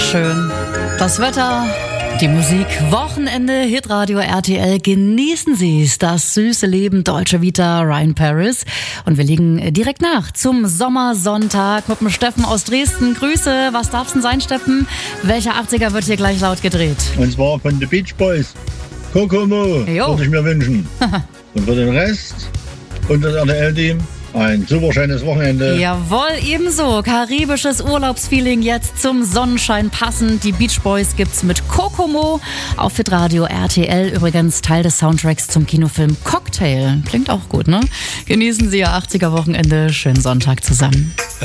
schön. Das Wetter, die Musik, Wochenende, Hitradio RTL. Genießen Sie es, das süße Leben, Deutsche Vita, Ryan Paris. Und wir legen direkt nach zum Sommersonntag mit dem Steffen aus Dresden. Grüße, was darf's denn sein, Steffen? Welcher 80er wird hier gleich laut gedreht? Und zwar von The Beach Boys. Kokomo, würde ich mir wünschen. Und für den Rest und das RTL-Team ein super schönes Wochenende. Jawohl, ebenso. Karibisches Urlaubsfeeling jetzt zum Sonnenschein passend. Die Beach Boys gibt's mit Kokomo auf Hitradio RTL. Übrigens Teil des Soundtracks zum Kinofilm Cocktail. Klingt auch gut, ne? Genießen Sie Ihr 80er-Wochenende. Schönen Sonntag zusammen.